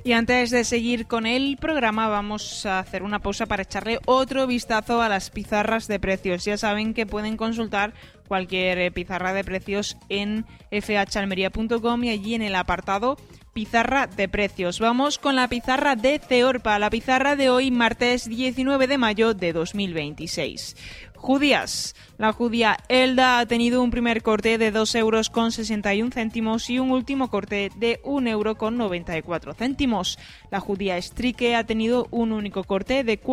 Y antes de seguir con el programa vamos a hacer una pausa para echarle otro vistazo a las pizarras de precios. Ya saben que pueden consultar cualquier pizarra de precios en fhalmería.com y allí en el apartado pizarra de precios. Vamos con la pizarra de Ceorpa, la pizarra de hoy, martes 19 de mayo de 2026. Judías. La judía Elda ha tenido un primer corte de 2,61 euros y un último corte de 1,94 euros. La judía Strike ha tenido un único corte de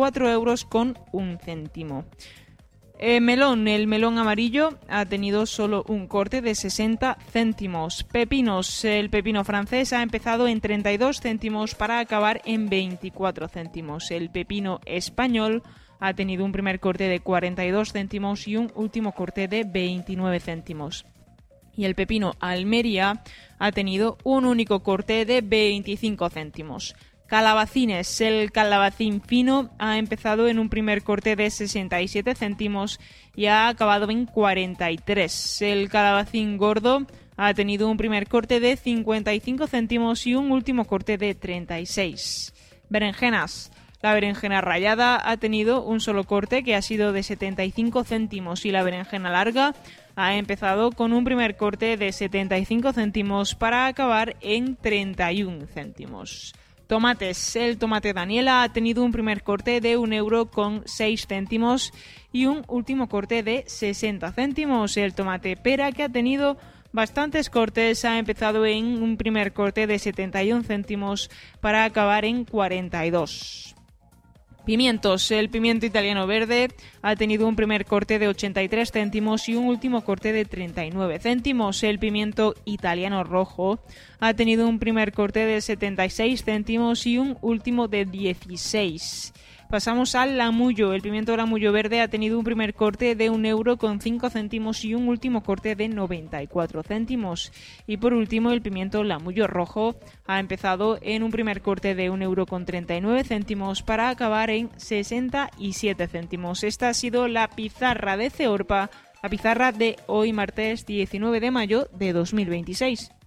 4,01 euros. Melón. El melón amarillo ha tenido solo un corte de 60 céntimos. Pepinos. El pepino francés ha empezado en 32 céntimos para acabar en 24 céntimos. El pepino español ha tenido un primer corte de 42 céntimos y un último corte de 29 céntimos. Y el pepino Almería ha tenido un único corte de 25 céntimos. Calabacines. El calabacín fino ha empezado en un primer corte de 67 céntimos y ha acabado en 43. El calabacín gordo ha tenido un primer corte de 55 céntimos y un último corte de 36. Berenjenas. La berenjena rallada ha tenido un solo corte que ha sido de 75 céntimos y la berenjena larga ha empezado con un primer corte de 75 céntimos para acabar en 31 céntimos. Tomates. El tomate Daniela ha tenido un primer corte de 1,06 euros y un último corte de 60 céntimos. El tomate pera, que ha tenido bastantes cortes, ha empezado en un primer corte de 71 céntimos para acabar en 42. Pimientos. El pimiento italiano verde ha tenido un primer corte de 83 céntimos y un último corte de 39 céntimos. El pimiento italiano rojo ha tenido un primer corte de 76 céntimos y un último de 16. Pasamos al lamullo. El pimiento lamullo verde ha tenido un primer corte de 1,05 euros y un último corte de 94 céntimos. Y por último, el pimiento lamullo rojo ha empezado en un primer corte de 1,39 euros para acabar en 67 céntimos. Esta ha sido la pizarra de Ceorpa, la pizarra de hoy, martes 19 de mayo de 2026.